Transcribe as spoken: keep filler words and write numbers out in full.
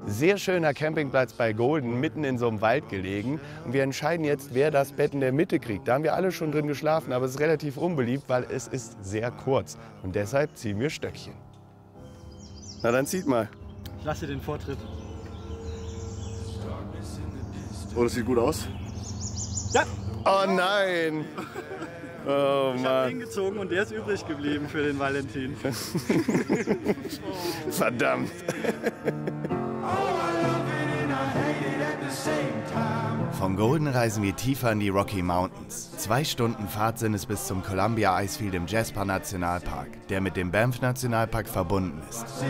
Sehr schöner Campingplatz bei Golden, mitten in so einem Wald gelegen. Und wir entscheiden jetzt, wer das Bett in der Mitte kriegt. Da haben wir alle schon drin geschlafen, aber es ist relativ unbeliebt, weil es ist sehr kurz. Und deshalb ziehen wir Stöckchen. Na dann zieht mal. Ich lasse dir den Vortritt. Oh, das sieht gut aus. Ja! Oh nein! Oh Ich habe ihn gezogen und der ist übrig geblieben für den Valentin. Verdammt! Von Golden reisen wir tiefer in die Rocky Mountains. Zwei Stunden Fahrt sind es bis zum Columbia Icefield im Jasper Nationalpark, der mit dem Banff Nationalpark verbunden ist.